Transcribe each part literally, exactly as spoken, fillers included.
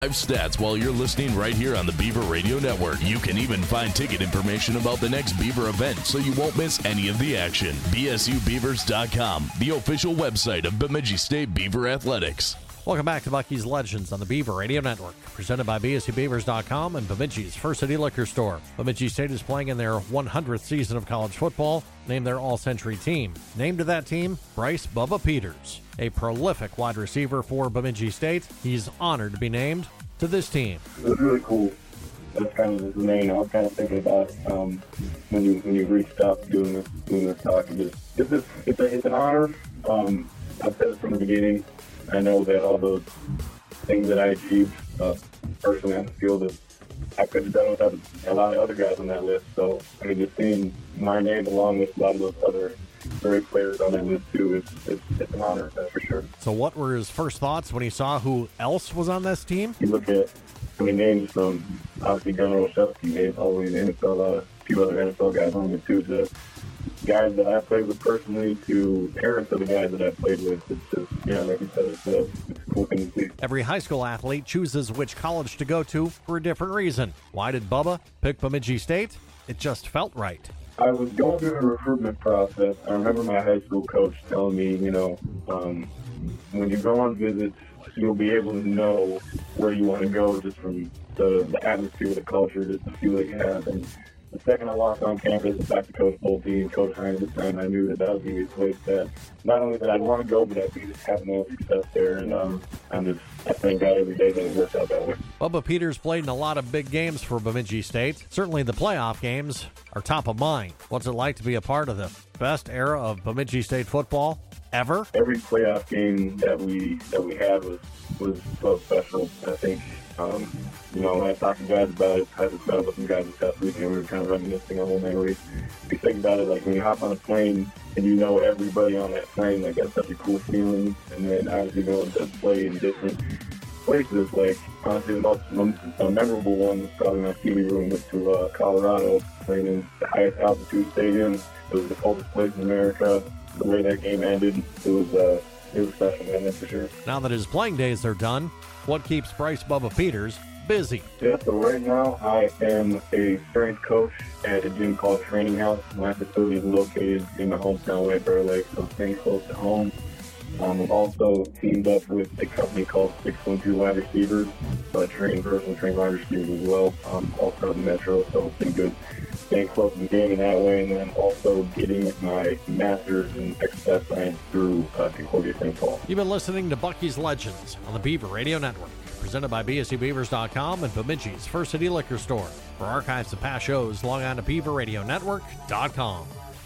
Live stats while you're listening right here on the Beaver Radio Network. You can even find ticket information about the next Beaver event so you won't miss any of the action. B S U Beavers dot com, the official website of Bemidji State Beaver Athletics. Welcome back to Bucky's Legends on the Beaver Radio Network, presented by B S U Beavers dot com and Bemidji's First City Liquor Store. Bemidji State is playing in their one hundredth season of college football. Named their all-century team. Named to that team, Bryce Bubba Peters, a prolific wide receiver for Bemidji State. He's honored to be named to this team. It was really cool. That's kind of the main I was kind of thinking about um, when you when you reached out doing this doing this talk. It's it's, it's, it's, a, it's an honor. Um, I've said it from the beginning. I know that all those things that I achieved uh, personally on the field, is, I could have done without a lot of other guys on that list. So I mean, just seeing my name along with a lot of those other great players on that list too, it's, it's, it's an honor, that's for sure. So what were his first thoughts when he saw who else was on this team? You look at, I mean, names from obviously Gunnar Olszewski, names all the way to the N F L, uh, a few other N F L guys on it too, to guys that I played with personally to parents of the guys that I played with. It's just, yeah, like you said, it's a, it's a cool thing to see. Every high school athlete chooses which college to go to for a different reason. Why did Bubba pick Bemidji State? It just felt right. I was going through the recruitment process. I remember my high school coach telling me, you know, um, when you go on visits, you'll be able to know where you want to go just from the, the atmosphere, the culture, just the feel that you have. And the second I walked on campus, back to Coach Bolte and Coach Hines at the time, I knew that that would be a place that not only that I'd want to go, but I'd be just having more success there. And um, I'm just, I thank God every day that it works out that way. Bubba Peters played in a lot of big games for Bemidji State. Certainly the playoff games are top of mind. What's it like to be a part of the best era of Bemidji State football ever? Every playoff game that we that we had was, was so special. I think, um, you know, when I talked to guys about it, I was talking with some guys this past weekend, we were kind of reminiscing on old memories. If you think about it, like when you hop on a plane and you know everybody on that plane, like that's such a cool feeling. And then obviously going to play in different places, like honestly the most the memorable one was probably my T V room went to uh, Colorado, playing in the highest altitude stadium. It was the coldest place in America. The way that game ended, it was uh, it was special, man, that's for sure. Now that his playing days are done, what keeps Bryce Bubba Peters busy? Yeah, so right now I am a strength coach at a gym called Training House. My facility is located in my hometown, White Bear Lake, so staying close to home. Um, I've also teamed up with a company called six one two Wide Receivers, so I train personal train wide receivers as well, um, also in the Metro, so it's been good staying close to the game in that way, and then also getting my master's in exercise science through uh, Concordia Saint Paul. You've been listening to Bucky's Legends on the Beaver Radio Network, presented by B S U Beavers dot com and Bemidji's First City Liquor Store. For archives of past shows, log on to Beaver Radio Network dot com.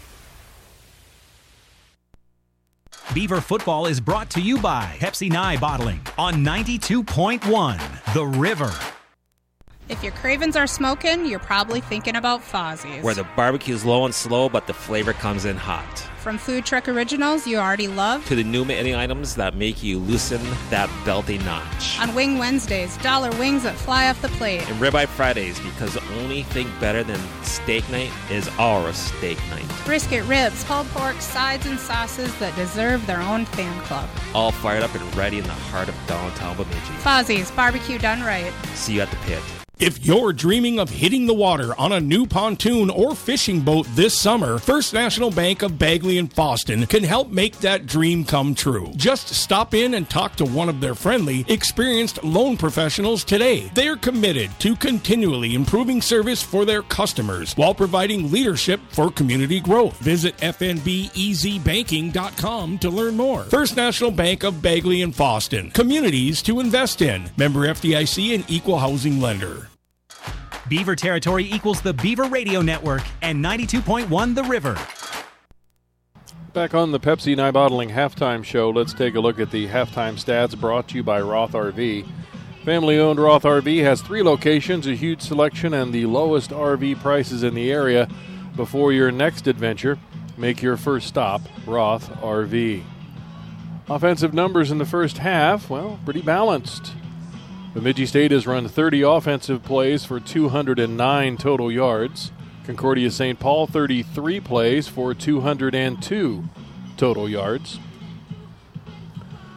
Beaver football is brought to you by Pepsi Nye Bottling on ninety-two point one The River. If your cravings are smoking, you're probably thinking about Fozzie's, where the barbecue's low and slow, but the flavor comes in hot. From food truck originals you already love, to the new menu items that make you loosen that belty notch. On Wing Wednesdays, dollar wings that fly off the plate. And Ribeye Fridays, because the only thing better than steak night is our steak night. Brisket, ribs, pulled pork, sides, and sauces that deserve their own fan club. All fired up and ready in the heart of downtown Bemidji. Fozzie's, barbecue done right. See you at the pit. If you're dreaming of hitting the water on a new pontoon or fishing boat this summer, First National Bank of Bagley and Fosston can help make that dream come true. Just stop in and talk to one of their friendly, experienced loan professionals today. They're committed to continually improving service for their customers while providing leadership for community growth. Visit F N B E Z banking dot com to learn more. First National Bank of Bagley and Fosston. Communities to invest in. Member F D I C and Equal Housing Lender. Beaver territory equals the Beaver Radio Network and ninety-two point one The River. Back on the Pepsi Nye Bottling halftime show, let's take a look at the halftime stats brought to you by Roth R V. Family-owned Roth R V has three locations, a huge selection, and the lowest R V prices in the area. Before your next adventure, make your first stop, Roth R V. Offensive numbers in the first half, well, pretty balanced. Bemidji State has run thirty offensive plays for two hundred nine total yards. Concordia Saint Paul, thirty-three plays for two hundred two total yards.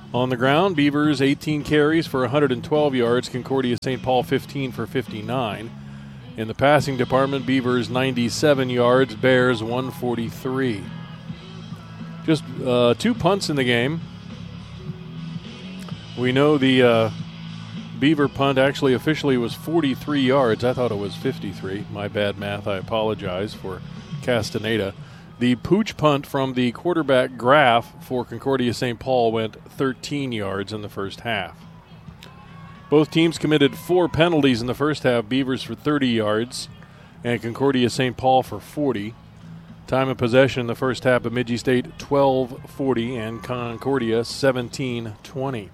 On the ground, Beavers eighteen carries for one hundred twelve yards, Concordia Saint Paul fifteen for fifty-nine. In the passing department, Beavers ninety-seven yards, Bears one forty-three. Just uh, two punts in the game. We know the uh, Beaver punt actually officially was forty-three yards. I thought it was fifty-three. My bad math. I apologize for Castaneda. The pooch punt from the quarterback Graff for Concordia Saint Paul went thirteen yards in the first half. Both teams committed four penalties in the first half, Beavers for thirty yards and Concordia Saint Paul for forty. Time of possession in the first half, Bemidji State twelve forty and Concordia seventeen twenty.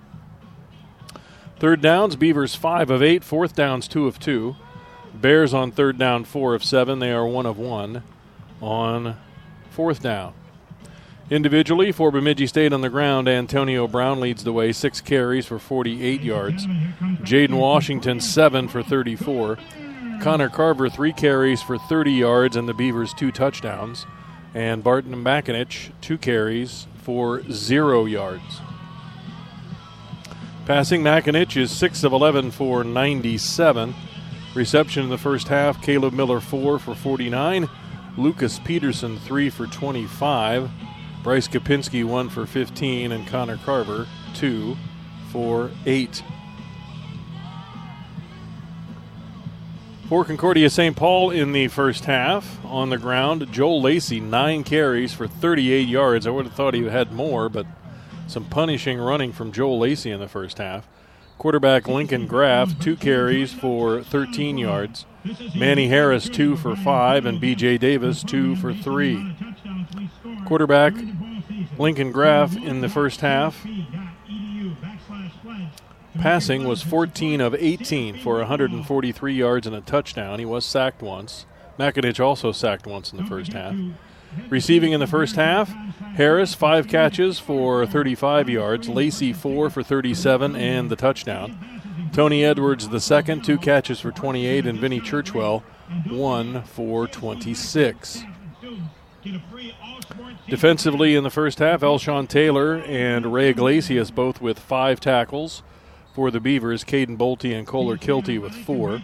Third downs, Beavers five of eight, fourth downs two of two. Bears on third down four of seven, they are one of one on fourth down. Individually, for Bemidji State on the ground, Antonio Brown leads the way, six carries for forty-eight yards. Jaden Washington, seven for thirty-four. Connor Carver, three carries for thirty yards, and the Beavers two touchdowns. And Barton Makinich, two carries for zero yards. Passing, Makinich is six of eleven for ninety-seven. Reception in the first half, Caleb Miller, four for forty-nine. Lucas Peterson, three for twenty-five. Bryce Kapinski, one for fifteen. And Connor Carver, two for eight. For Concordia Saint Paul in the first half, on the ground, Joel Lacey, nine carries for thirty-eight yards. I would have thought he had more, but some punishing running from Joel Lacey in the first half. Quarterback Lincoln Graff, two carries for thirteen yards. Manny Harris, two for five, and B J Davis, two for three. Quarterback Lincoln Graff in the first half, passing was fourteen of eighteen for one hundred forty-three yards and a touchdown. He was sacked once. Makinich also sacked once in the first half. Receiving in the first half, Harris, five catches for thirty-five yards. Lacey, four for thirty-seven and the touchdown. Tony Edwards, the second, two catches for twenty-eight, and Vinny Churchwell, one for twenty-six. Defensively in the first half, Elshon Taylor and Ray Iglesias both with five tackles. For the Beavers, Caden Bolte and Kohler Kilty with four.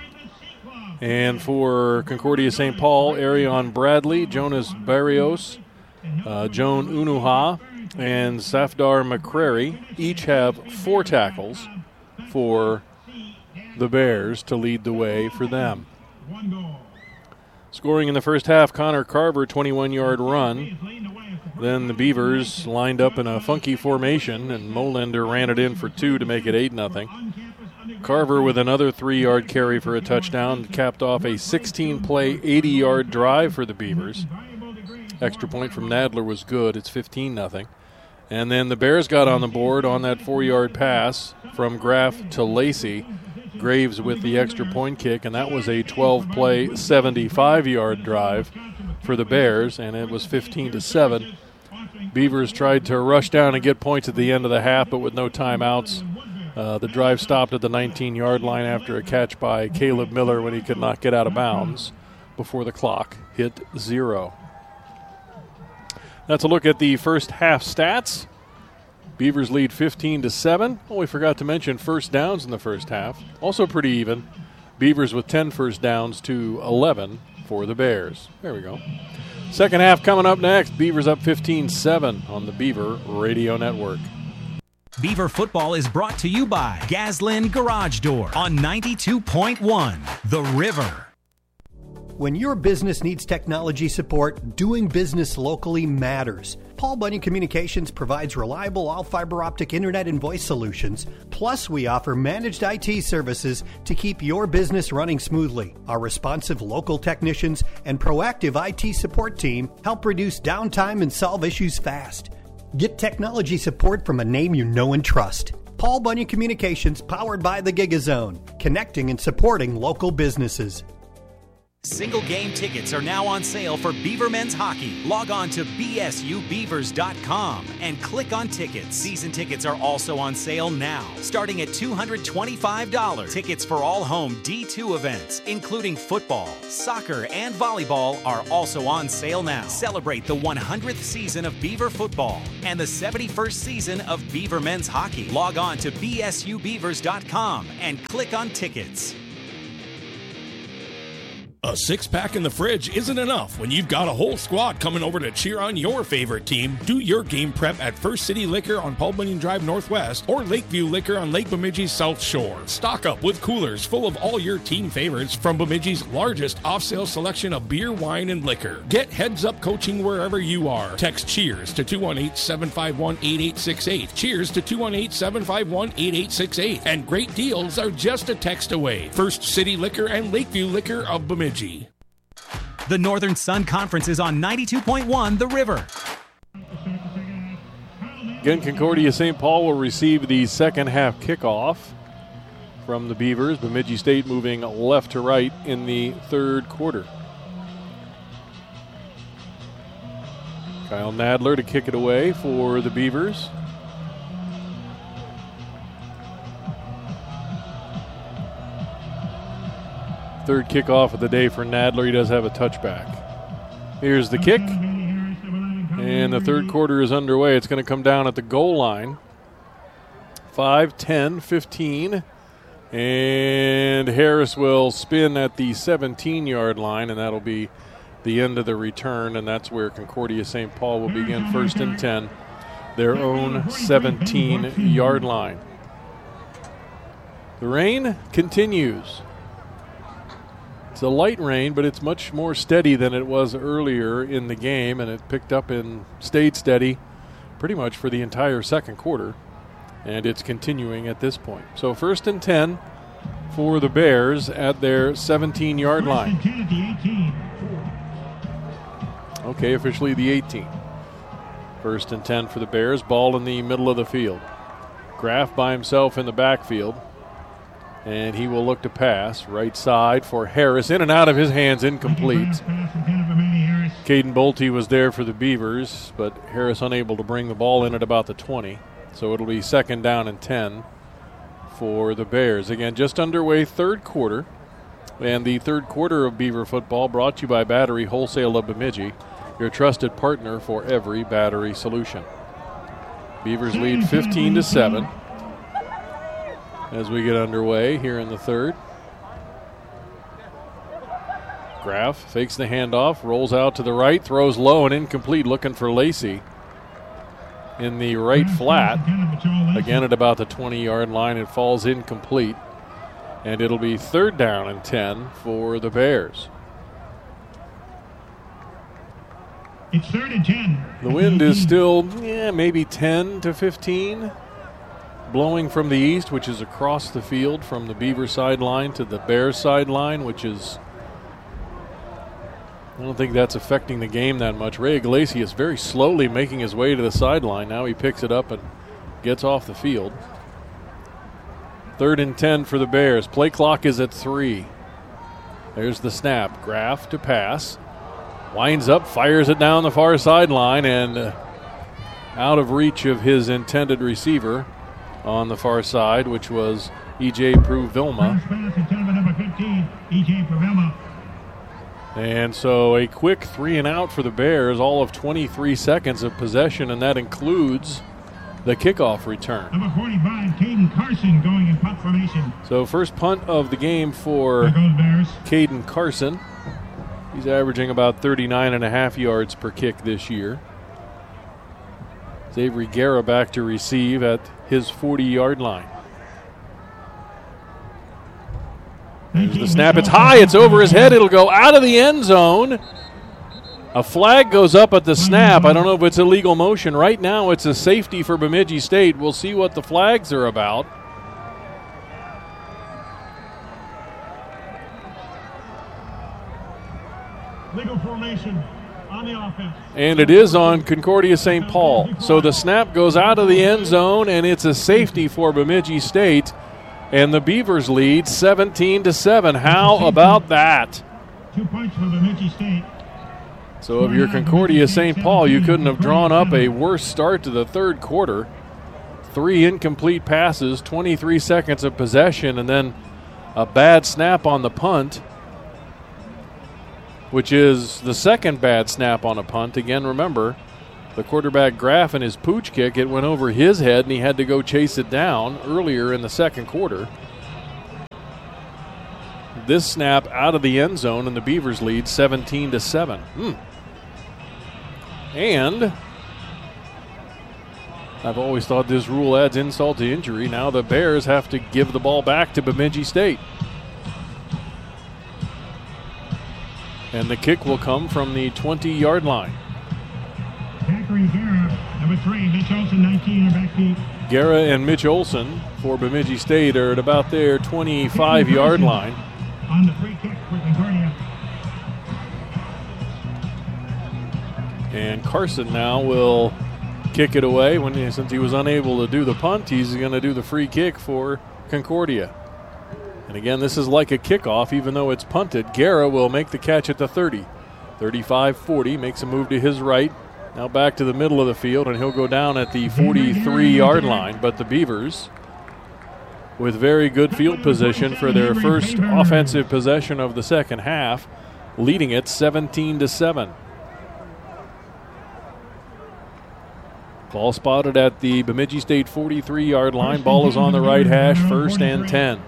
And for Concordia Saint Paul, Arion Bradley, Jonas Barrios, uh, Joan Unuha, and Safdar McCrary each have four tackles for the Bears to lead the way for them. Scoring in the first half, Connor Carver, twenty-one-yard run. Then the Beavers lined up in a funky formation, and Molander ran it in for two to make it eight nothing. Carver with another three-yard carry for a touchdown, capped off a sixteen-play, eighty-yard drive for the Beavers. Extra point from Nadler was good. It's fifteen nothing. And then the Bears got on the board on that four-yard pass from Graff to Lacey. Graves with the extra point kick, and that was a twelve-play, seventy-five-yard drive for the Bears, and it was fifteen to seven. Beavers tried to rush down and get points at the end of the half, but with no timeouts. Uh, the drive stopped at the nineteen-yard line after a catch by Caleb Miller when he could not get out of bounds before the clock hit zero. That's a look at the first half stats. Beavers lead fifteen to seven. Oh, we forgot to mention first downs in the first half. Also pretty even. Beavers with ten first downs to eleven for the Bears. There we go. Second half coming up next. Beavers up fifteen seven on the Beaver Radio Network. Beaver football is brought to you by Gaslin Garage Door on ninety-two point one The River. When your business needs technology support, doing business locally matters. Paul Bunyan Communications provides reliable all-fiber optic internet and voice solutions. Plus, we offer managed I T services to keep your business running smoothly. Our responsive local technicians and proactive I T support team help reduce downtime and solve issues fast. Get technology support from a name you know and trust. Paul Bunyan Communications, powered by the Gigazone, connecting and supporting local businesses. Single game tickets are now on sale for Beaver Men's Hockey. Log on to B S U Beavers dot com and click on tickets. Season tickets are also on sale now, starting at two hundred twenty-five dollars. Tickets for all home D two events, including football, soccer, and volleyball, are also on sale now. Celebrate the one hundredth season of Beaver football and the seventy-first season of Beaver Men's Hockey. Log on to B S U Beavers dot com and click on tickets. A six-pack in the fridge isn't enough when you've got a whole squad coming over to cheer on your favorite team. Do your game prep at First City Liquor on Paul Bunyan Drive Northwest or Lakeview Liquor on Lake Bemidji's South Shore. Stock up with coolers full of all your team favorites from Bemidji's largest off-sale selection of beer, wine, and liquor. Get heads-up coaching wherever you are. Text CHEERS to two one eight, seven five one, eight eight six eight. CHEERS to two one eight, seven five one, eight eight six eight. And great deals are just a text away. First City Liquor and Lakeview Liquor of Bemidji. The Northern Sun Conference is on ninety-two point one The River. Again, Concordia Saint Paul will receive the second half kickoff from the Beavers. Bemidji State moving left to right in the third quarter. Kyle Nadler to kick it away for the Beavers. Third kickoff of the day for Nadler. He does have a touchback. Here's the kick. And the third quarter is underway. It's going to come down at the goal line. five, ten, fifteen. And Harris will spin at the seventeen-yard line, and that'll be the end of the return. And that's where Concordia Saint Paul will begin first and ten, their own seventeen-yard line. The rain continues. It's a light rain, but it's much more steady than it was earlier in the game, and it picked up and stayed steady pretty much for the entire second quarter, and it's continuing at this point. So first and ten for the Bears at their seventeen-yard line. Okay, officially the eighteen. First and ten for the Bears, ball in the middle of the field. Graff by himself in the backfield. And he will look to pass. Right side for Harris. In and out of his hands, incomplete. Caden Bolte was there for the Beavers, but Harris unable to bring the ball in at about the twenty. So it'll be second down and ten for the Bears. Again, just underway, third quarter. And the third quarter of Beaver football brought to you by Battery Wholesale of Bemidji, your trusted partner for every battery solution. Beavers lead fifteen to seven. As we get underway here in the third. Graff fakes the handoff, rolls out to the right, throws low and incomplete, looking for Lacey in the right flat. Again at about the twenty-yard line, it falls incomplete. And it'll be third down and ten for the Bears. It's third and ten. The wind is still, yeah, maybe ten to fifteen. Blowing from the east, which is across the field from the Beaver sideline to the Bears sideline, which is, I don't think that's affecting the game that much. Ray Iglesias very slowly making his way to the sideline. Now he picks it up and gets off the field. Third and ten for the Bears. Play clock is at three. There's the snap. Graff to pass. Winds up, fires it down the far sideline, and uh, out of reach of his intended receiver on the far side, which was E J Pruvilma. And so a quick three and out for the Bears, all of twenty-three seconds of possession, and that includes the kickoff return. Number forty-five, Caden Carson going in punt formation. So first punt of the game for Caden Carson. He's averaging about thirty-nine and a half yards per kick this year. Avery Guerra back to receive at his forty-yard line. There's the snap. It's high. It's over his head. It'll go out of the end zone. A flag goes up at the snap. I don't know if it's illegal motion. Right now it's a safety for Bemidji State. We'll see what the flags are about. Legal formation on the offense. And it is on Concordia Saint Paul. So the snap goes out of the end zone, and it's a safety for Bemidji State. And the Beavers lead seventeen to seven. How about that? Two points for Bemidji State. So if you're Concordia Saint Paul, you couldn't have drawn up a worse start to the third quarter. Three incomplete passes, twenty-three seconds of possession, and then a bad snap on the punt, which is the second bad snap on a punt. Again, remember, the quarterback Graff and his pooch kick, it went over his head, and he had to go chase it down earlier in the second quarter. This snap out of the end zone, and the Beavers lead seventeen to seven. Hmm. And I've always thought this rule adds insult to injury. Now the Bears have to give the ball back to Bemidji State. And the kick will come from the twenty-yard line. Zachary Guerra, number three, Mitch Olson, nineteen, are back deep. Guerra and Mitch Olson for Bemidji State are at about their twenty-five-yard line. On the free kick for Concordia. And Carson now will kick it away. When he, since he was unable to do the punt, he's going to do the free kick for Concordia. And again, this is like a kickoff, even though it's punted. Guerra will make the catch at the thirty. thirty-five forty, makes a move to his right. Now back to the middle of the field, and he'll go down at the forty-three-yard line. But the Beavers, with very good field position for their first offensive possession of the second half, leading it seventeen to seven. Ball spotted at the Bemidji State forty-three-yard line. Ball is on the right hash, first and ten.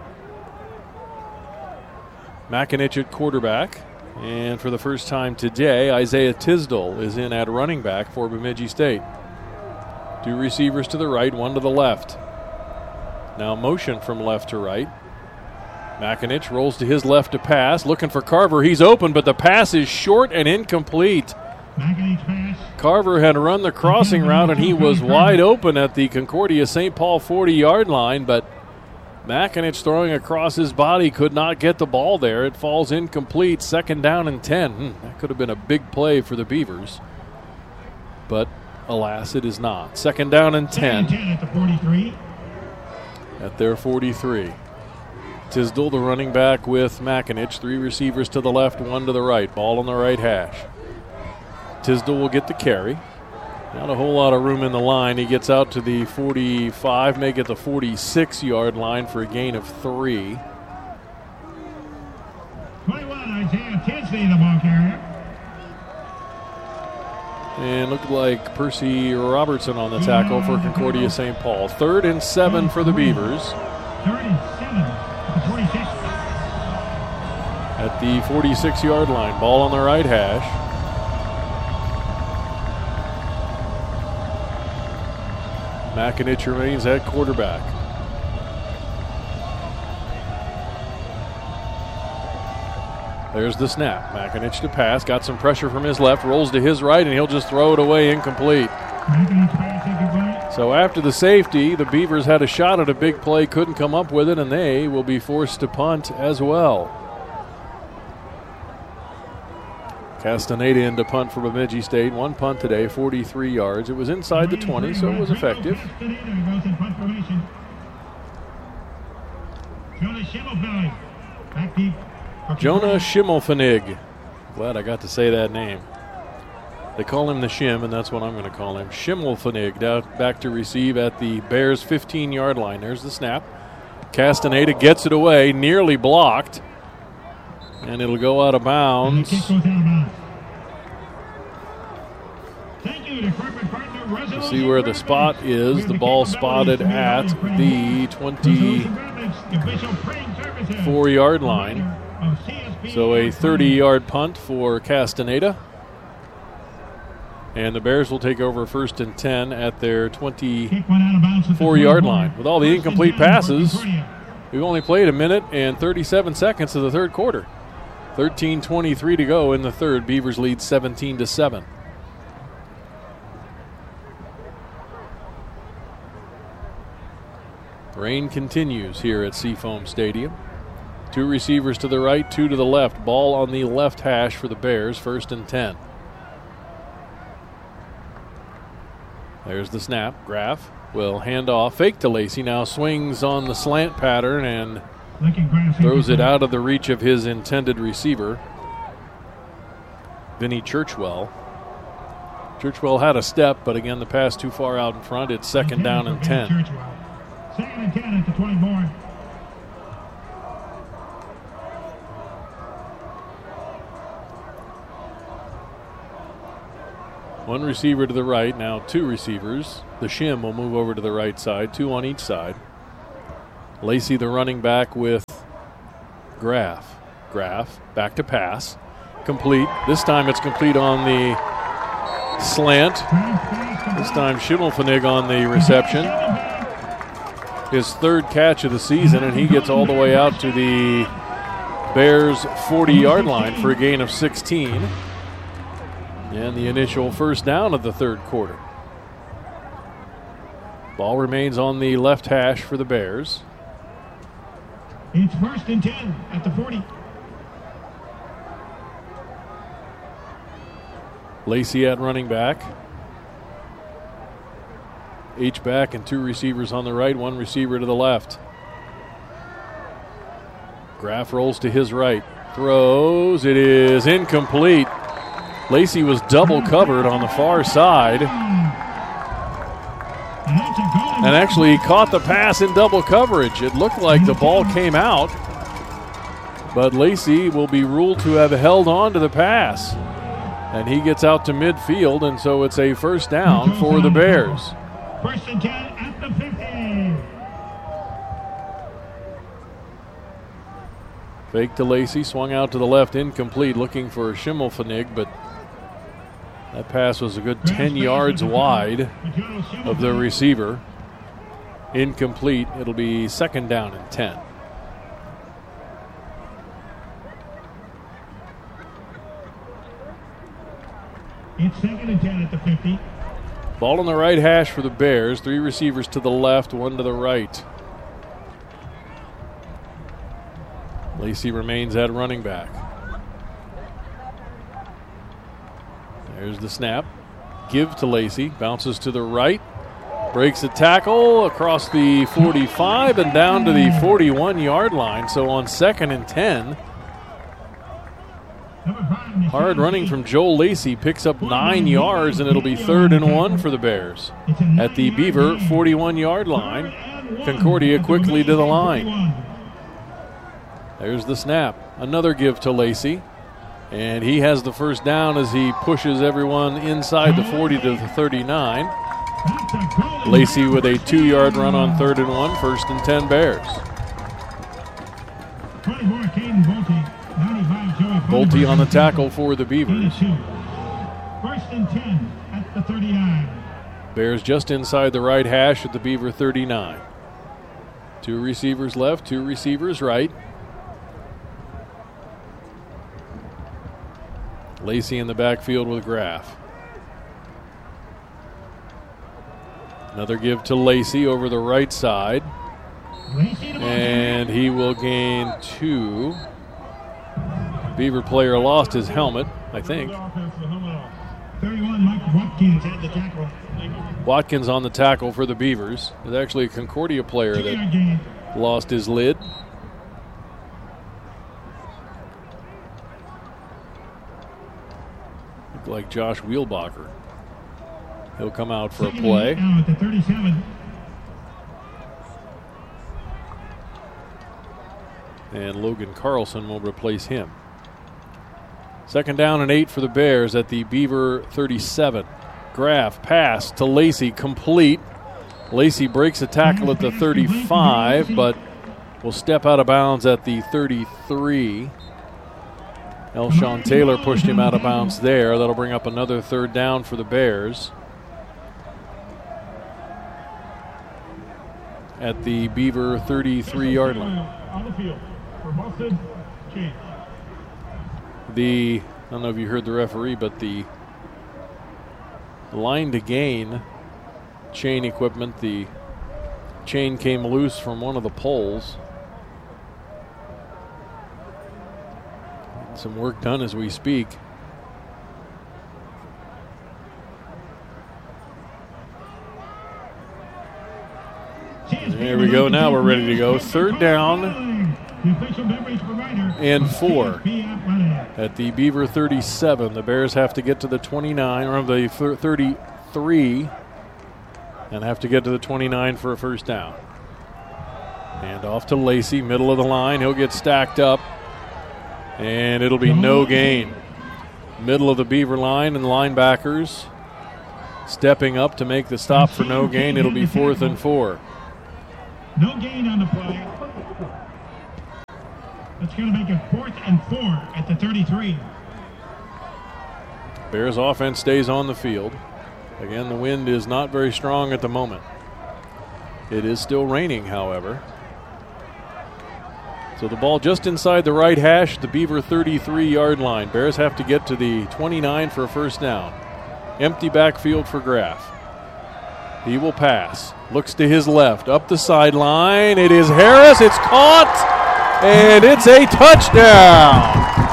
McAninch at quarterback. And for the first time today, Isaiah Tisdall is in at running back for Bemidji State. Two receivers to the right, one to the left. Now motion from left to right. McAninch rolls to his left to pass, looking for Carver. He's open, but the pass is short and incomplete. Carver had run the crossing route, and he was wide open at the Concordia Saint Paul forty-yard line, but McAninch throwing across his body could not get the ball there. It falls incomplete, second down and ten. Hmm, that could have been a big play for the Beavers, but alas, it is not. Second down and ten. At the forty-three. At their forty-three. Tisdall, the running back, with McAninch. Three receivers to the left, one to the right. Ball on the right hash. Tisdall will get the carry. Not a whole lot of room in the line. He gets out to the forty-five, may get the forty-six-yard line for a gain of three. twenty-one, Isaiah Tinsley, the ball carrier. And looked like Percy Robertson on the tackle for Concordia Saint Paul. Third and seven for the Beavers. Third and seven at the forty-six. At the forty-six-yard line. Ball on the right hash. McAninch remains at quarterback. There's the snap. McAninch to pass. Got some pressure from his left. Rolls to his right, and he'll just throw it away incomplete. So after the safety, the Beavers had a shot at a big play, couldn't come up with it, and they will be forced to punt as well. Castaneda in to punt for Bemidji State. One punt today, forty-three yards. It was inside the twenty, so it was effective. Jonah Schimmelfenig. Glad I got to say that name. They call him the Shim, and that's what I'm going to call him. Schimmelfenig down back to receive at the Bears' fifteen-yard line. There's the snap. Castaneda gets it away, nearly blocked. And it'll go out of bounds. You see where the spot is. The ball spotted at the twenty-four-yard line. So a thirty-yard punt for Castaneda. And the Bears will take over first and ten at their twenty-four-yard line. With all the incomplete passes, we've only played a minute and thirty-seven seconds of the third quarter. thirteen twenty-three to go in the third. Beavers lead seventeen to seven. Rain continues here at Seafoam Stadium. Two receivers to the right, two to the left. Ball on the left hash for the Bears, first and ten. There's the snap. Graff will hand off. Fake to Lacey. Now swings on the slant pattern and throws it out of the reach of his intended receiver. Vinny Churchwell. Churchwell had a step, but again, the pass too far out in front. It's second down and ten. Second and ten at the twenty-four. One receiver to the right, now two receivers. The shim will move over to the right side, two on each side. Lacey, the running back, with Graff. Graff, back to pass. Complete. This time it's complete on the slant. This time Schimmelfennig on the reception. His third catch of the season, and he gets all the way out to the Bears' forty-yard line for a gain of sixteen. And the initial first down of the third quarter. Ball remains on the left hash for the Bears. It's first and ten at the forty. Lacey at running back. H-back and two receivers on the right, one receiver to the left. Graff rolls to his right. Throws. It is incomplete. Lacey was double covered on the far side. And actually caught the pass in double coverage. It looked like the ball came out. But Lacey will be ruled to have held on to the pass. And he gets out to midfield, and so it's a first down for the Bears. First and ten at the fifty. Fake to Lacey, swung out to the left, incomplete, looking for Schimmelfennig, but that pass was a good ten yards wide of the receiver. Incomplete. It'll be second down and ten. It's second and ten at the fifty. Ball on the right hash for the Bears. Three receivers to the left, one to the right. Lacey remains at running back. There's the snap. Give to Lacey. Bounces to the right. Breaks a tackle across the forty-five and down to the forty-one-yard line. So on second and ten, hard running from Joel Lacey picks up nine yards, and it'll be third and one for the Bears. At the Beaver forty-one-yard line, Concordia quickly to the line. There's the snap. Another give to Lacey. And he has the first down as he pushes everyone inside the forty to the thirty-nine. Lacey with a two-yard run on third and one, first and ten Bears. Bolte on the tackle for the Beavers. First and ten at the thirty-nine. Bears just inside the right hash at the Beaver thirty-nine. Two receivers left, two receivers right. Lacey in the backfield with Graff. Another give to Lacey over the right side. And he will gain two. Beaver player lost his helmet, I think. thirty-one, Mike Watkins had the tackle. Watkins on the tackle for the Beavers. There's actually a Concordia player that lost his lid. Looked like Josh Wheelbacher. He'll come out for a play. Now at the thirty-seven. And Logan Carlson will replace him. Second down and eight for the Bears at the Beaver thirty-seven. Graff pass to Lacey, complete. Lacey breaks a tackle at the thirty-five, but will step out of bounds at the thirty-three. Elshawn Taylor pushed him out of bounds there. That'll bring up another third down for the Bears at the Beaver thirty-three-yard line. On the field for Boston, change. The, I don't know if you heard the referee, but the line to gain chain equipment, the chain came loose from one of the poles. Some work done as we speak. There we go. Now we're ready to go. Third down and four. at the Beaver thirty-seven. The Bears have to get to the twenty-nine, or the thirty-three, and have to get to the twenty-nine for a first down. Hand off to Lacey, middle of the line. He'll get stacked up, and it'll be no gain. Middle of the Beaver line, and linebackers stepping up to make the stop for no gain. It'll be fourth and four. No gain on the play. That's going to make it fourth and four at the thirty-three. Bears offense stays on the field. Again, the wind is not very strong at the moment. It is still raining, however. So the ball just inside the right hash, the Beaver thirty-three-yard line. Bears have to get to the twenty-nine for a first down. Empty backfield for Graff. He will pass. Looks to his left. Up the sideline. It is Harris. It's caught. And it's a touchdown.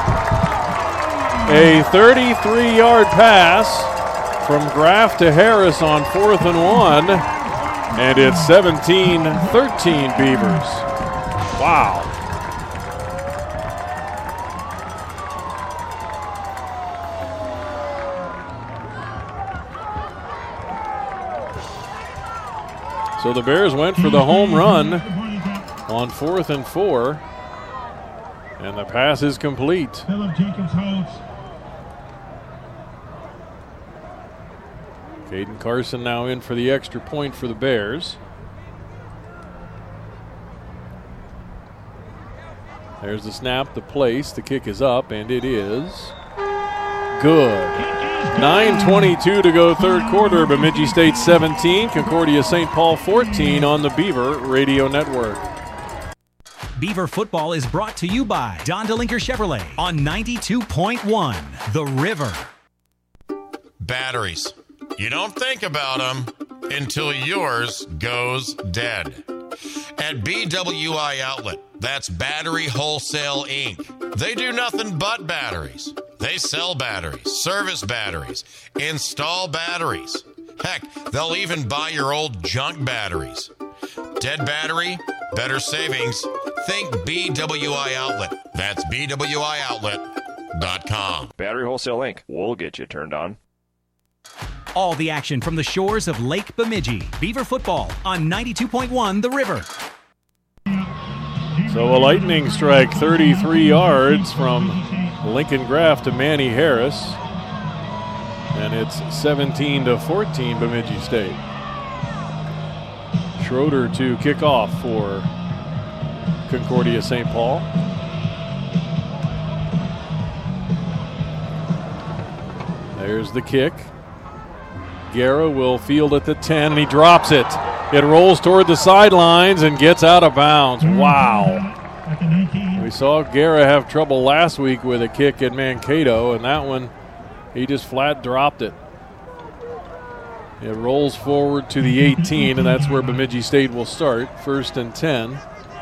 A thirty-three-yard pass from Graff to Harris on fourth and one. And it's seventeen thirteen Beavers. Wow. So the Bears went for the home run on fourth and four, and the pass is complete. Philip Jacobs holds. Caden Carson now in for the extra point for the Bears. There's the snap, the place, the kick is up, and it is good. nine twenty-two to go third quarter. Bemidji State seventeen, Concordia Saint Paul fourteen on the Beaver Radio Network. Beaver football is brought to you by Don DeLinker Chevrolet on ninety-two point one The River. Batteries. You don't think about them until yours goes dead. At B W I Outlet, that's Battery Wholesale Incorporated. They do nothing but batteries. They sell batteries, service batteries, install batteries. Heck, they'll even buy your old junk batteries. Dead battery, better savings. Think B W I Outlet. That's B W I outlet dot com. Battery Wholesale Incorporated. We'll get you turned on. All the action from the shores of Lake Bemidji. Beaver football on ninety-two point one The River. So a lightning strike, thirty-three yards from Lincoln Graff to Manny Harris. And it's seventeen to fourteen Bemidji State. Schroeder to kick off for Concordia Saint Paul. There's the kick. Guerra will field at the ten, and he drops it. It rolls toward the sidelines and gets out of bounds. Wow. We saw Guerra have trouble last week with a kick at Mankato, and that one, he just flat dropped it. It rolls forward to the eighteen, and that's where Bemidji State will start. First and ten.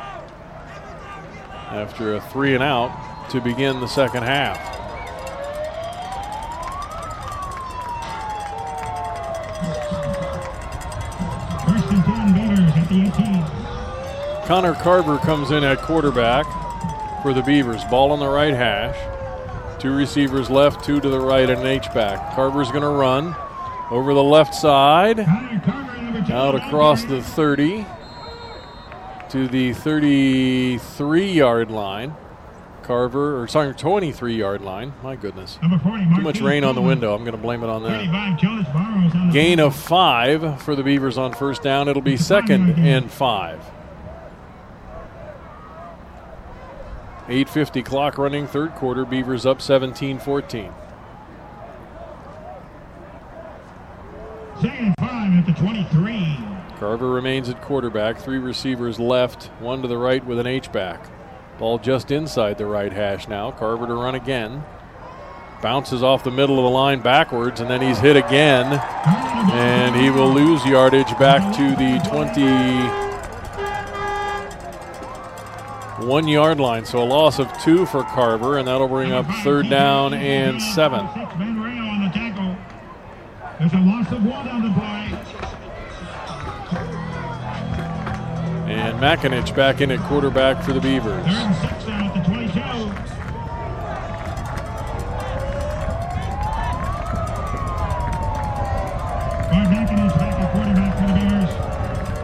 After a three and out to begin the second half. Connor Carver comes in at quarterback for the Beavers. Ball on the right hash. Two receivers left, two to the right, and an H-back. Carver's going to run over the left side, out across the thirty to the thirty-three-yard line. Carver, or sorry, twenty-three-yard line. My goodness. Too much rain on the window. I'm going to blame it on that. Gain of five for the Beavers on first down. It'll be second and five. eight fifty clock running, third quarter. Beavers up seventeen fourteen. Second and five at the twenty-three. Carver remains at quarterback. Three receivers left, one to the right with an H-back. Ball just inside the right hash now. Carver to run again. Bounces off the middle of the line backwards, and then he's hit again. And he will lose yardage back to the twenty-one-yard line. So a loss of two for Carver, and that'll bring up third down and seven. There's a loss of one on the play. And Makinich back in at quarterback for the Beavers. Third and six out at the twenty-two.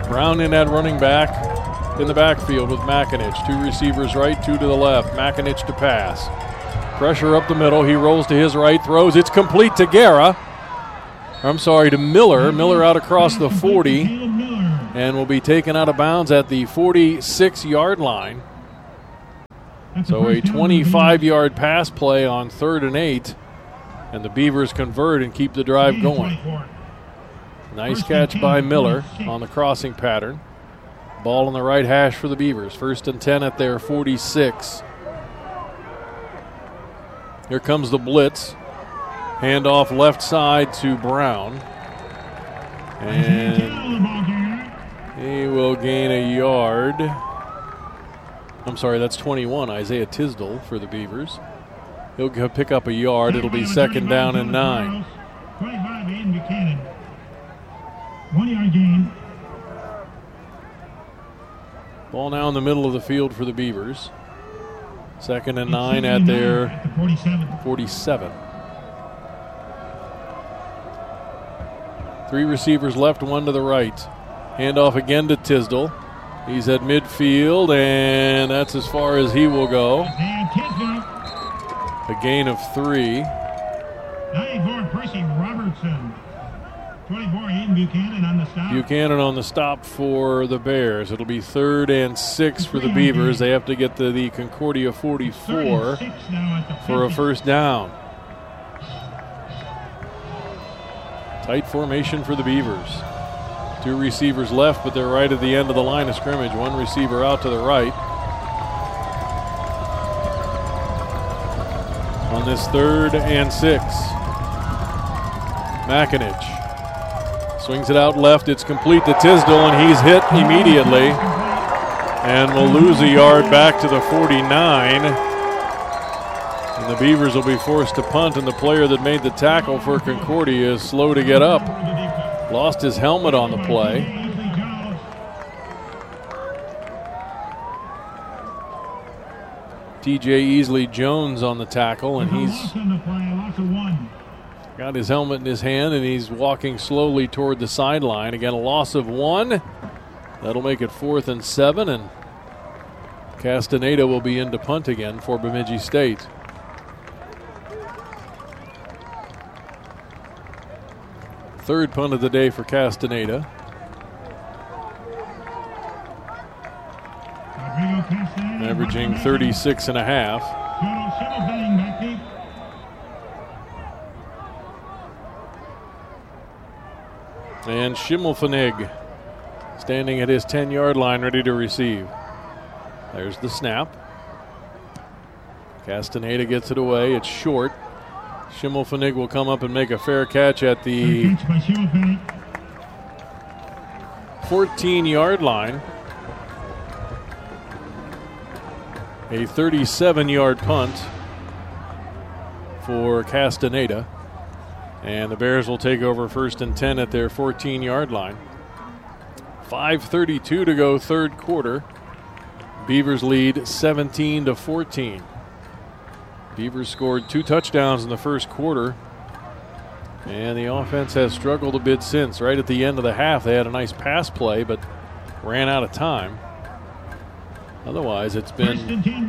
Brown in at running back in the backfield with McAninch. Two receivers right, two to the left. McAninch to pass. Pressure up the middle. He rolls to his right, throws. It's complete to Guerra. I'm sorry, to Miller. Miller out across the forty and will be taken out of bounds at the forty-six-yard line. So a twenty-five-yard pass play on third and eight, and the Beavers convert and keep the drive going. Nice catch by Miller on the crossing pattern. Ball on the right hash for the Beavers. First and ten at their forty-six. Here comes the blitz. Handoff left side to Brown. And he will gain a yard. I'm sorry, that's twenty-one. Isaiah Tisdale for the Beavers. He'll go pick up a yard. It'll be second down and nine. twenty-five, Aiden Buchanan. One yard gain. Ball now in the middle of the field for the Beavers. Second and nine at their forty-seven. Three receivers left, one to the right. Handoff again to Tisdale. He's at midfield, and that's as far as he will go. A gain of three. ninety-four, Percy Robertson. twenty-four, Aiden Buchanan on the stop. Buchanan on the stop for the Bears. It'll be third and six for the Beavers. They have to get to the Concordia forty-four for a first down. Tight formation for the Beavers. Two receivers left, but they're right at the end of the line of scrimmage. One receiver out to the right. On this third and six. McAninch swings it out left. It's complete to Tisdale, and he's hit immediately. And will lose a yard back to the forty-nine. And the Beavers will be forced to punt, and the player that made the tackle for Concordia is slow to get up. Lost his helmet on the play. T J Easley Jones on the tackle, and he's got his helmet in his hand, and he's walking slowly toward the sideline. Again, a loss of one. That'll make it fourth and seven, and Castaneda will be in to punt again for Bemidji State. Third punt of the day for Castaneda. Averaging thirty-six and a half. And Schimmelfenig standing at his ten-yard line ready to receive. There's the snap. Castaneda gets it away. It's short. Schimmelfenig will come up and make a fair catch at the fourteen-yard line. A thirty-seven-yard punt for Castaneda. And the Bears will take over first and ten at their fourteen-yard line. five thirty-two to go, third quarter. Beavers lead seventeen to fourteen. Beavers scored two touchdowns in the first quarter, and the offense has struggled a bit since. Right at the end of the half, they had a nice pass play, but ran out of time. Otherwise, it's been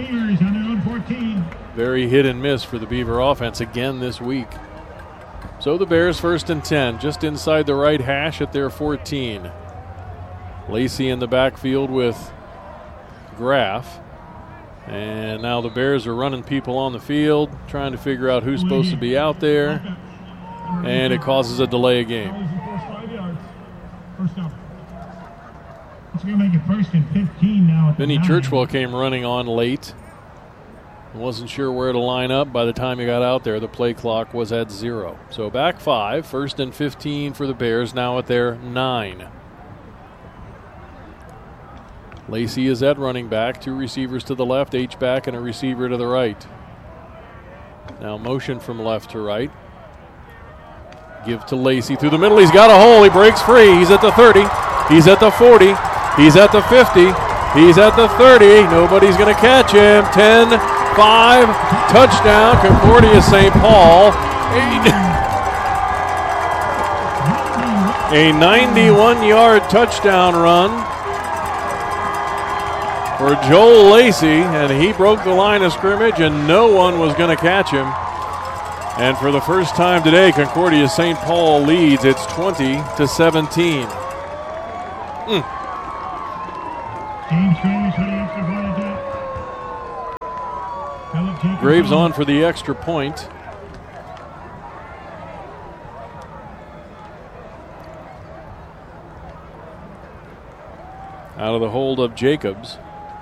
very hit and miss for the Beaver offense again this week. So the Bears first and ten, just inside the right hash at their fourteen. Lacey in the backfield with Graff. And now the Bears are running people on the field, trying to figure out who's supposed to be out there. And it causes a delay of game. Vinny Churchwell came running on late. Wasn't sure where to line up. By the time he got out there, the play clock was at zero. So back five, first and fifteen for the Bears, now at their nine. Lacey is at running back. Two receivers to the left, H-back, and a receiver to the right. Now motion from left to right. Give to Lacey through the middle. He's got a hole. He breaks free. He's at the thirty. He's at the forty. He's at the fifty. He's at the thirty. Nobody's going to catch him. ten, five, touchdown, Concordia Saint Paul. A ninety-one-yard touchdown run for Joel Lacey, and he broke the line of scrimmage, and no one was going to catch him. And for the first time today, Concordia Saint Paul leads. It's twenty to seventeen. Mm. Graves on for the extra point. Out of the hold of Jacobs.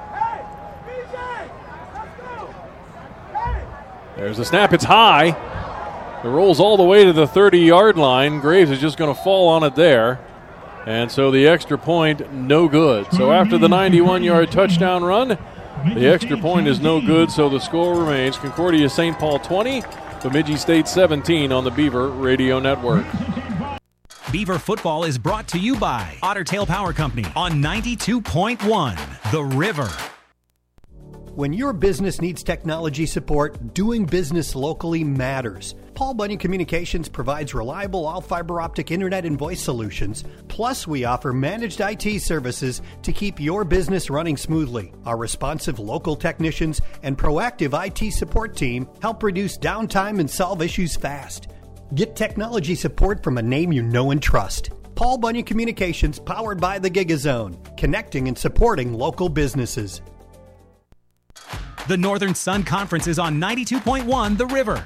There's the snap. It's high. It rolls all the way to the thirty-yard line. Graves is just going to fall on it there. And so the extra point, no good. So after the ninety-one-yard touchdown run, the extra point is no good, so the score remains Concordia Saint Paul twenty, Bemidji State seventeen on the Beaver Radio Network. Beaver football is brought to you by Otter Tail Power Company on ninety-two point one, The River. When your business needs technology support, doing business locally matters. Paul Bunyan Communications provides reliable all-fiber optic internet and voice solutions. Plus, we offer managed I T services to keep your business running smoothly. Our responsive local technicians and proactive I T support team help reduce downtime and solve issues fast. Get technology support from a name you know and trust. Paul Bunyan Communications, powered by the GigaZone, connecting and supporting local businesses. The Northern Sun Conference is on ninety-two point one, The River.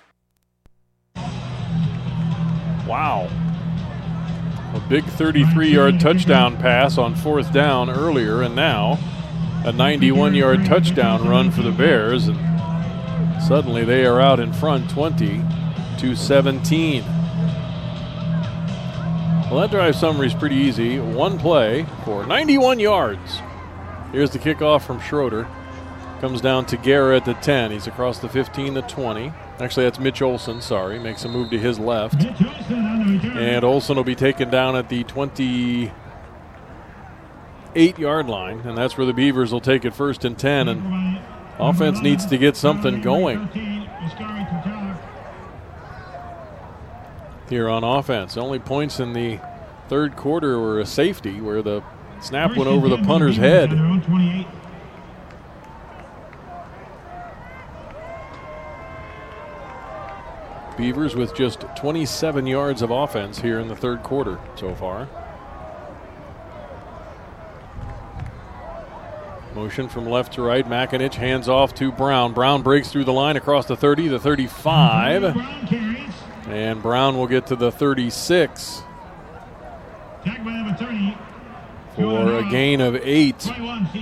Wow. A big thirty-three-yard touchdown pass on fourth down earlier, and now a ninety-one-yard touchdown run for the Bears. And suddenly they are out in front twenty to seventeen. Well, that drive summary is pretty easy. One play for ninety-one yards. Here's the kickoff from Schroeder. Comes down to Guerra at the ten. He's across the fifteen, the twenty. Actually, that's Mitch Olson, sorry. Makes a move to his left. And Olson will be taken down at the twenty-eight-yard line, and that's where the Beavers will take it first and ten. And offense needs to get something going here on offense. The only points in the third quarter were a safety where the snap went over the punter's head. Beavers with just twenty-seven yards of offense here in the third quarter so far. Motion from left to right. Makinich hands off to Brown. Brown breaks through the line across the thirty, the thirty-five. And Brown will get to the thirty-six for a gain of eight.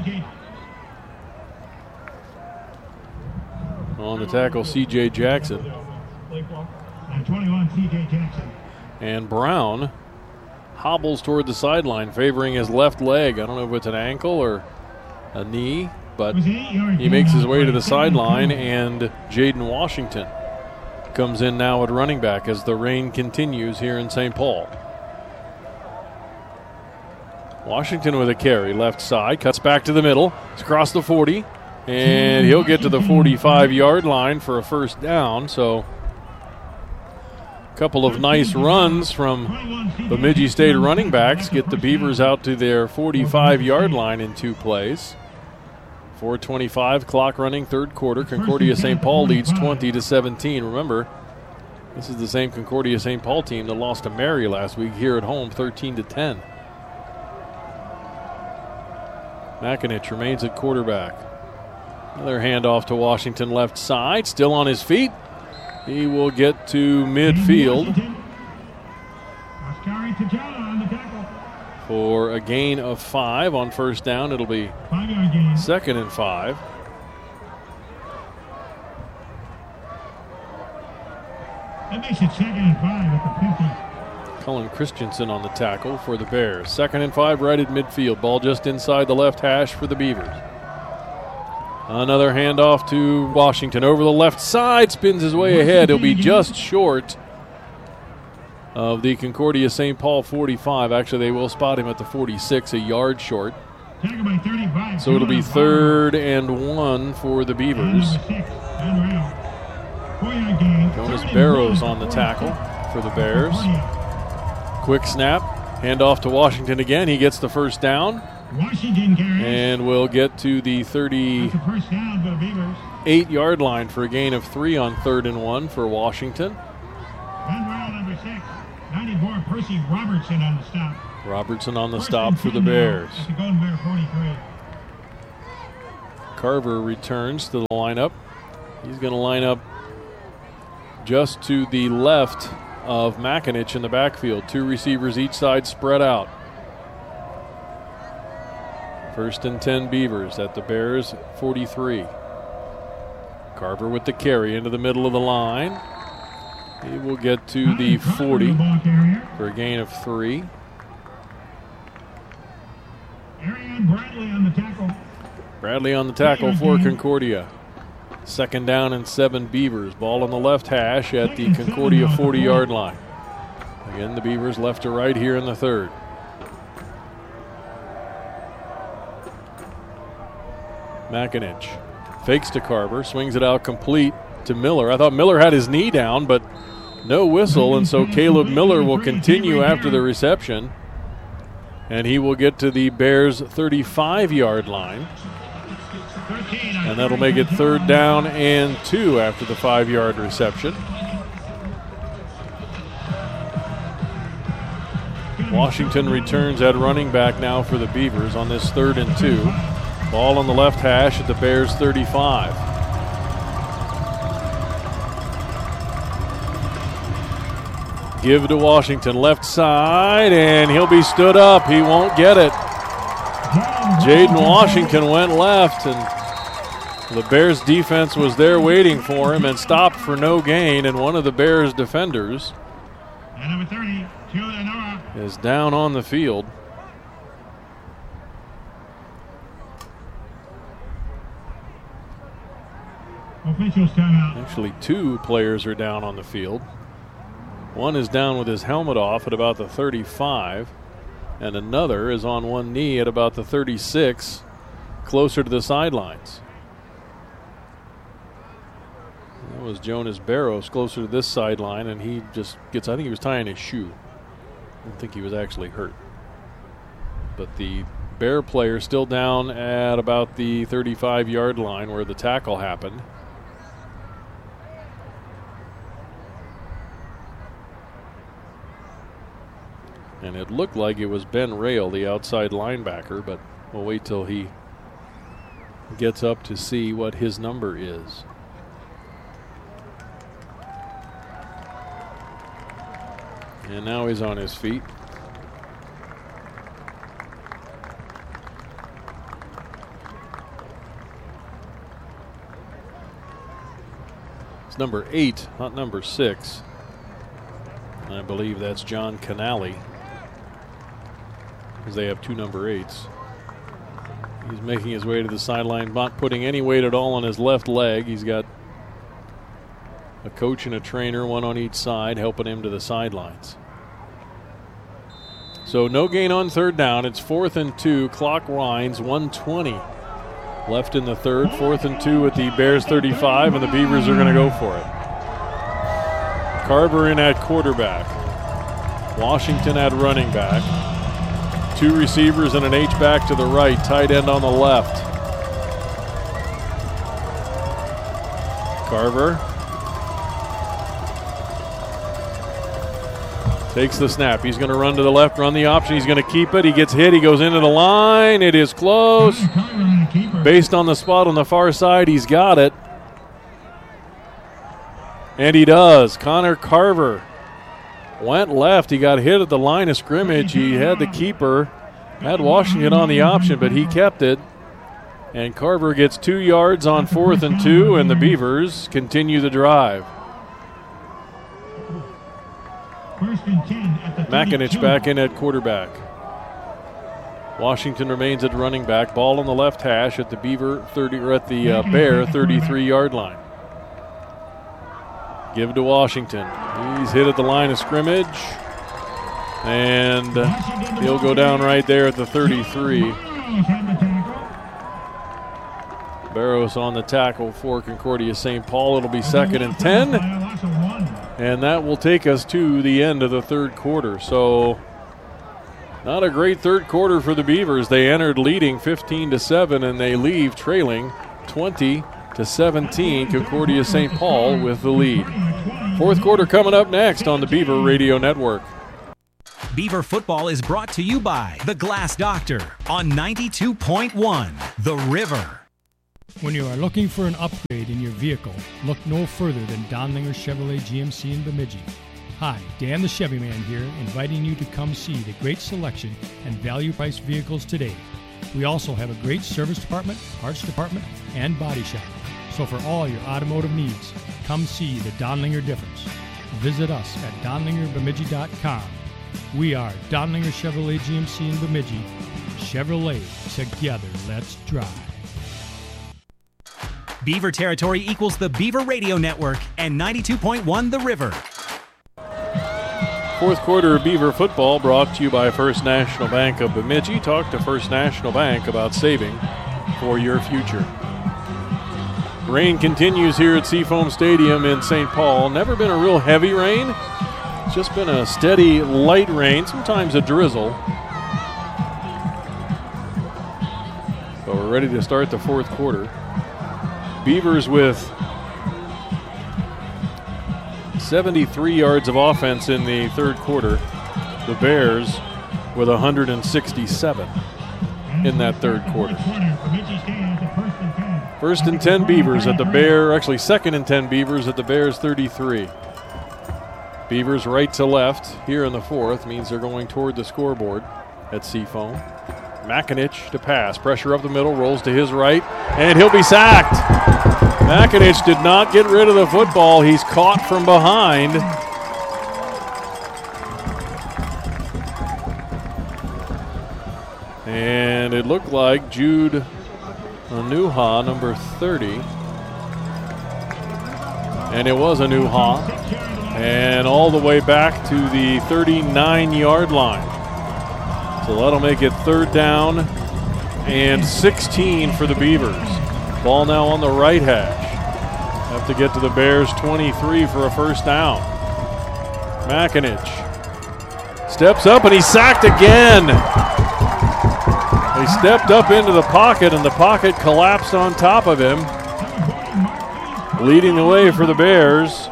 On the tackle, C J Jackson. And Brown hobbles toward the sideline, favoring his left leg. I don't know if it's an ankle or a knee, but he makes his way to the sideline, and Jaden Washington comes in now at running back as the rain continues here in Saint Paul. Washington with a carry, left side, cuts back to the middle. It's across the forty, and he'll get to the forty-five-yard line for a first down, so couple of nice runs from Bemidji State running backs get the Beavers out to their forty-five-yard line in two plays. four twenty-five, clock running, third quarter. Concordia Saint Paul leads twenty to seventeen. Remember, this is the same Concordia Saint Paul team that lost to Mary last week here at home, thirteen to ten. Makinich remains at quarterback. Another handoff to Washington left side, still on his feet. He will get to midfield for a gain of five on first down. It'll be second and five. That makes it second and five at the fifty. Cullen Christensen on the tackle for the Bears. Second and five right at midfield. Ball just inside the left hash for the Beavers. Another handoff to Washington over the left side, spins his way ahead. He'll be just short of the Concordia Saint Paul forty-five. Actually, they will spot him at the forty-six, a yard short. So it'll be third and one for the Beavers. Jonas Barrows on the tackle for the Bears. Quick snap. Handoff to Washington again. He gets the first down. Washington carries. And we'll get to the That's a first down for the Beavers. thirty-eight-yard line for a gain of three on third and one for Washington. Manuel number six, ninety-four, Percy Robertson on the stop. Robertson on the First stop and for the ten now Bears. at the Golden Bear forty-three. Carver returns to the lineup. He's going to line up just to the left of Makinich in the backfield. Two receivers each side spread out. First and ten Beavers at the Bears forty-three. Carver with the carry into the middle of the line. He will get to the forty for a gain of three. Arian Bradley on the tackle. Bradley on the tackle for Concordia. Second down and seven Beavers. Ball on the left hash at the Concordia forty-yard line. Again, the Beavers left to right here in the third. Makinich fakes to Carver, swings it out complete to Miller. I thought Miller had his knee down, but no whistle, and so Caleb Miller will continue after the reception. And he will get to the Bears' thirty-five-yard line. And that'll make it third down and two after the five-yard reception. Washington returns at running back now for the Beavers on this third and two. Ball on the left hash at the Bears' thirty-five. Give to Washington, left side, and he'll be stood up. He won't get it. Jaden Washington went left, and the Bears defense was there waiting for him and stopped for no gain, and one of the Bears defenders And number thirty, Nora. is down on the field. Officials timeout. Actually, two players are down on the field. One is down with his helmet off at about the thirty-five, and another is on one knee at about the thirty-six, closer to the sidelines. That was Jonas Barros closer to this sideline, and he just gets, I think he was tying his shoe. I don't think he was actually hurt. But the Bear player still down at about the thirty-five-yard line where the tackle happened. And it looked like it was Ben Rail, the outside linebacker, but we'll wait till he gets up to see what his number is. And now he's on his feet. It's number eight, not number six. I believe that's John Canali, because they have two number eights. He's making his way to the sideline, not putting any weight at all on his left leg. He's got a coach and a trainer, one on each side, helping him to the sidelines. So no gain on third down. It's fourth and two. Clock winds, one twenty left in the third. Fourth and two at the Bears thirty-five, and the Beavers are going to go for it. Carver in at quarterback. Washington at running back. Two receivers and an H-back to the right. Tight end on the left. Carver takes the snap. He's going to run to the left, run the option. He's going to keep it. He gets hit. He goes into the line. It is close. Based on the spot on the far side, he's got it. And he does. Connor Carver went left. He got hit at the line of scrimmage. He had the keeper, had Washington on the option, but he kept it. And Carver gets two yards on fourth and two, and the Beavers continue the drive. Makinich back in at quarterback. Washington remains at running back. Ball on the left hash at the Beaver thirty, or at the uh, Bear thirty-three-yard line. Give to Washington. He's hit at the line of scrimmage, and uh, he'll go down right there at the thirty-three. Barros on the tackle for Concordia Saint Paul. It'll be second and ten. And that will take us to the end of the third quarter. So not a great third quarter for the Beavers. They entered leading fifteen to seven, and they leave trailing twenty to seventeen. Concordia Saint Paul with the lead. Fourth quarter coming up next on the Beaver Radio Network. Beaver football is brought to you by The Glass Doctor on ninety-two point one The River. When you are looking for an upgrade in your vehicle, look no further than Donlinger Chevrolet G M C in Bemidji. Hi, Dan the Chevy Man here, inviting you to come see the great selection and value-priced vehicles today. We also have a great service department, parts department, and body shop. So for all your automotive needs, come see the Donlinger difference. Visit us at donlinger bemidji dot com. We are Donlinger Chevrolet G M C in Bemidji. Chevrolet, together, let's drive. Beaver territory equals the Beaver Radio Network and ninety-two point one The River. Fourth quarter of Beaver football brought to you by First National Bank of Bemidji. Talk to First National Bank about saving for your future. Rain continues here at Seafoam Stadium in Saint Paul. Never been a real heavy rain. It's just been a steady, light rain, sometimes a drizzle. So we're ready to start the fourth quarter. Beavers with seventy-three yards of offense in the third quarter. The Bears with one hundred sixty-seven in that third quarter. First and ten Beavers at the Bear, actually second and ten Beavers at the Bears thirty-three. Beavers right to left here in the fourth means they're going toward the scoreboard at Seafoam. Makinich to pass, pressure up the middle, rolls to his right, and he'll be sacked. Makinich did not get rid of the football. He's caught from behind. And it looked like Jude Anuha, number thirty. And it was Anuha. And all the way back to the thirty-nine-yard line. So that'll make it third down and sixteen for the Beavers. Ball now on the right hash. Have to get to the Bears twenty-three for a first down. Makinich steps up and he's sacked again. He stepped up into the pocket and the pocket collapsed on top of him. Leading the way for the Bears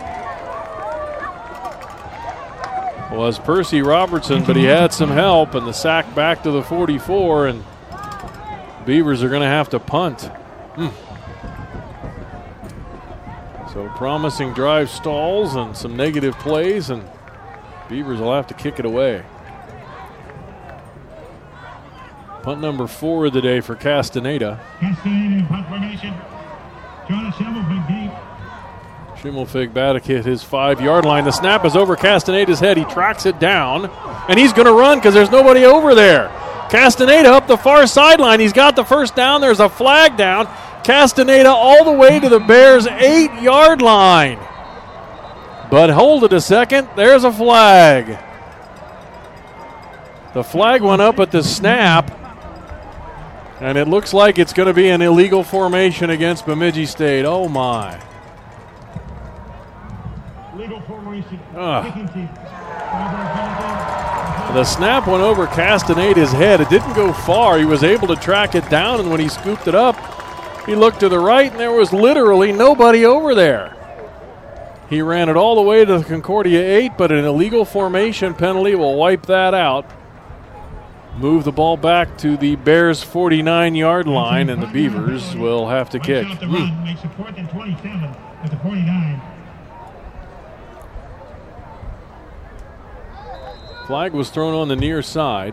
was Percy Robertson, but he had some help, and the sack back to the forty-four, and Beavers are going to have to punt. Hmm. So promising drive stalls and some negative plays, and Beavers will have to kick it away. Punt number four of the day for Castaneda. Castaneda in punt formation. John Schimmelfig deep. Schimmelfig back hit his five-yard line. The snap is over Castaneda's head. He tracks it down, and he's going to run because there's nobody over there. Castaneda up the far sideline. He's got the first down. There's a flag down. Castaneda all the way to the Bears' eight-yard line. But hold it a second. There's a flag. The flag went up at the snap, and it looks like it's going to be an illegal formation against Bemidji State. Oh, my. Legal formation. Ugh. The snap went over Castaneda's head. It didn't go far. He was able to track it down, and when he scooped it up, he looked to the right, and there was literally nobody over there. He ran it all the way to the Concordia eight, but an illegal formation penalty will wipe that out. Move the ball back to the Bears' forty-nine-yard line, and the Beavers will have to kick. Mm. Makes it fourth and twenty-seven at the forty-nine. Flag was thrown on the near side.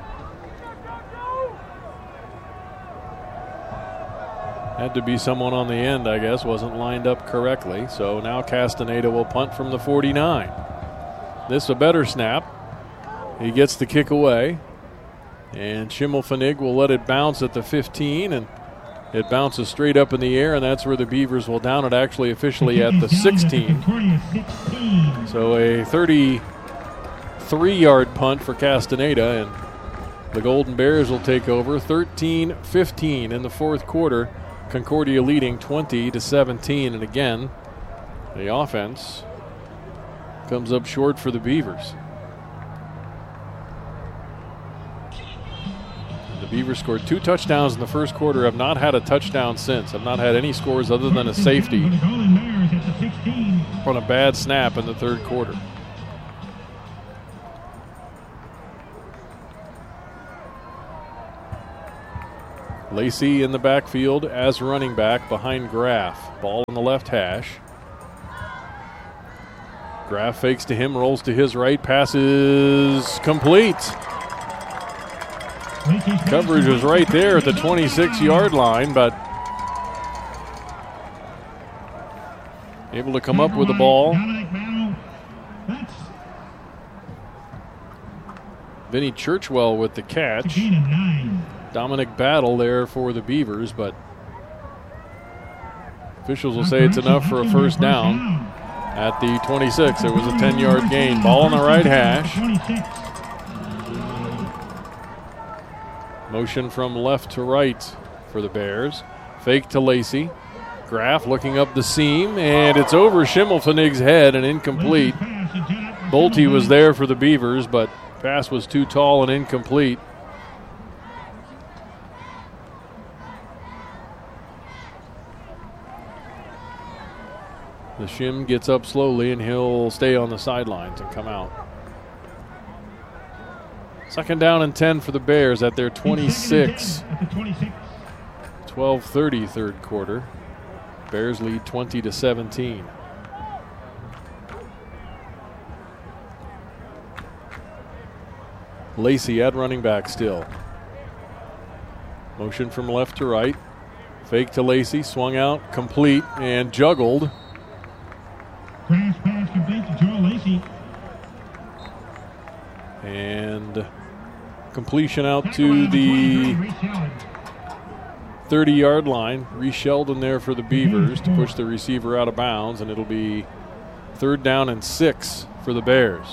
Had to be someone on the end, I guess, wasn't lined up correctly. So now Castaneda will punt from the forty-nine. This is a better snap. He gets the kick away. And Schimmelfig will let it bounce at the fifteen, and it bounces straight up in the air, and that's where the Beavers will down it actually officially at the sixteen. So a thirty-three-yard punt for Castaneda, and the Golden Bears will take over thirteen fifteen in the fourth quarter. Concordia leading twenty to seventeen, and again, the offense comes up short for the Beavers. And the Beavers scored two touchdowns in the first quarter, have not had a touchdown since, have not had any scores other than a safety on a bad snap in the third quarter. Lacey in the backfield as running back behind Graff. Ball on the left hash. Graff fakes to him, rolls to his right, passes complete. Coverage was right there at the twenty-six-yard line, but able to come up with the ball. Vinny Churchwell with the catch. Dominic Battle there for the Beavers, but officials will say it's enough for a first down at the twenty-six. It was a ten-yard gain. Ball on the right hash. Motion from left to right for the Bears. Fake to Lacey. Graff looking up the seam, and it's over Schimmelfenig's head and incomplete. Bolte was there for the Beavers, but pass was too tall and incomplete. The Shim gets up slowly, and he'll stay on the sidelines and come out. Second down and ten for the Bears at their twenty-six. twelve thirty third quarter. Bears lead twenty to seventeen. Lacey at running back still. Motion from left to right. Fake to Lacey, swung out, complete, and juggled. Crash pass complete to Joel Lacey. And completion out to the thirty-yard line. Reese Sheldon there for the Beavers to push the receiver out of bounds, and it'll be third down and six for the Bears.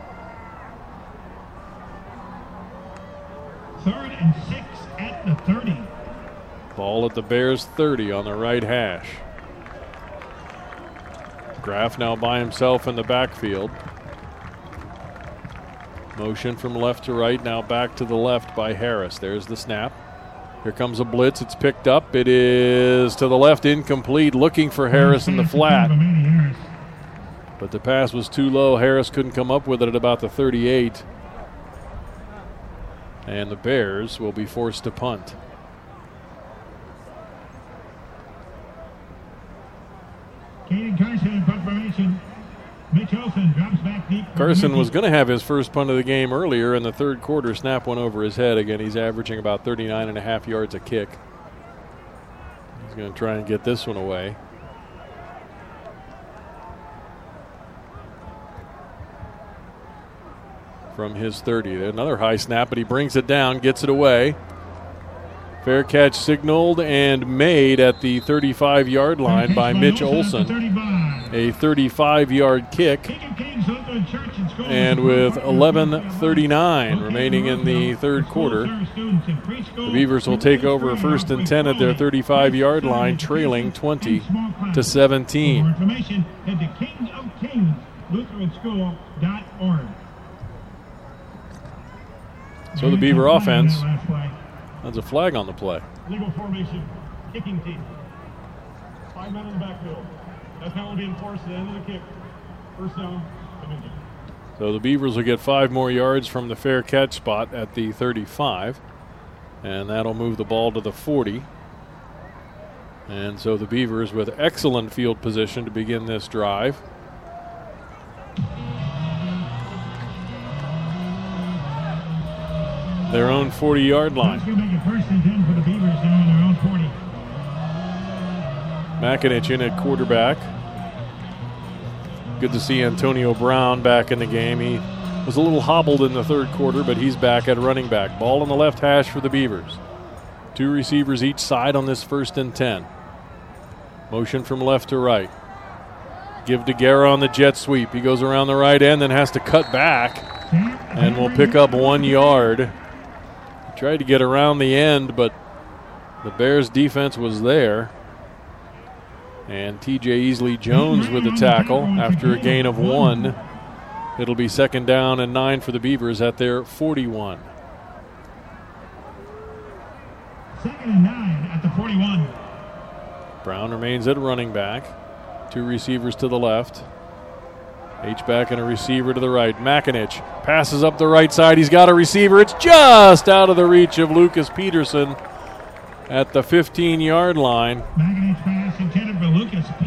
Third and six at the thirty. Ball at the Bears' thirty on the right hash. Graff now by himself in the backfield. Motion from left to right, now back to the left by Harris. There's the snap. Here comes a blitz. It's picked up. It is to the left, incomplete, looking for Harris in the flat. But the pass was too low. Harris couldn't come up with it at about the thirty-eight. And the Bears will be forced to punt. Caden Carson in punt formation. Mitch Olsen drops back deep. Carson was going to have his first punt of the game earlier in the third quarter. Snap went over his head. Again, he's averaging about thirty-nine and a half yards a kick. He's going to try and get this one away. From his thirty. Another high snap, but he brings it down, gets it away. Fair catch signaled and made at the thirty-five-yard line by Mitch Olsen. A thirty-five-yard kick. And with eleven thirty-nine remaining in the third quarter, the Beavers will take over first and ten at their thirty-five-yard line, trailing twenty to seventeen. For information, head to king of kings lutheran school dot org. So the Beaver offense has a flag on the play. Legal formation, kicking team. Five men in the backfield. That's how it will be enforced at the end of the kick. First down, Bemidji. So the Beavers will get five more yards from the fair catch spot at the thirty-five. And that'll move the ball to the forty. And so the Beavers with excellent field position to begin this drive. Their own forty-yard line. That's going to make it first and ten for the Beavers down on their own forty. Makinich in at quarterback. Good to see Antonio Brown back in the game. He was a little hobbled in the third quarter, but he's back at running back. Ball on the left hash for the Beavers. Two receivers each side on this first and ten. Motion from left to right. Give to Guerra on the jet sweep. He goes around the right end, then has to cut back and will pick up one yard. He tried to get around the end, but the Bears defense was there. And T J Easley Jones with the tackle after a gain of one It'll be second down and nine for the Beavers at their forty-one. Second and nine at the forty-one. Brown remains at running back. Two receivers to the left. H-back and a receiver to the right. Makinich passes up the right side. He's got a receiver. It's just out of the reach of Lucas Peterson at the fifteen-yard line. Makinich